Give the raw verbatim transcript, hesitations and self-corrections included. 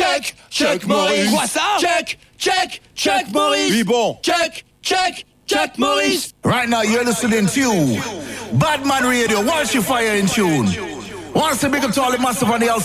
check, check Maurice. Quoi ça? Check, check, check Maurice. Oui, bon. Check, check, check Maurice. Right now you're listening to Badman Radio. Watch your fire in tune. Once a big up to all the massive on the